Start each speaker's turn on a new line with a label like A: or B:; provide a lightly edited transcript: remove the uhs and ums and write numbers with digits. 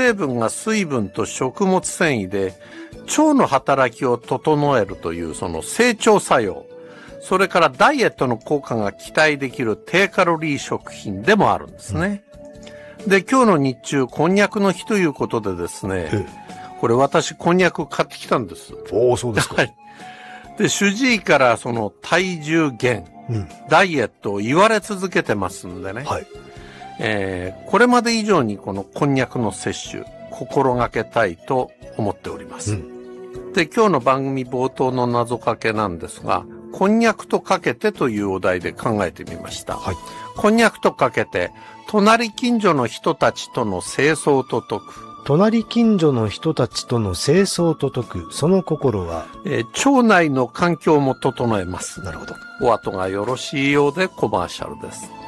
A: 成分が水分と食物繊維で腸の働きを整えるというその整腸作用、それからダイエットの効果が期待できる低カロリー食品でもあるんですね。で、今日の日中こんにゃくの日ということでですね、これ私こんにゃく買ってきたんです。
B: おー、そうですか。
A: はい。で、主治医からその体重減、ダイエットを言われ続けてますんでね。
B: はい。
A: これまで以上にこのこんにゃくの摂取、心がけたいと思っております。で、今日の番組冒頭の謎かけなんですが、こんにゃくとかけてというお題で考えてみました。はい。こんにゃくとかけて、隣近所の人たちとの清掃と解く。
B: 隣近所の人たちとの清掃と解く、その心は、
A: 腸内の環境も整えます。
B: なるほど。
A: お後がよろしいようでコマーシャルです。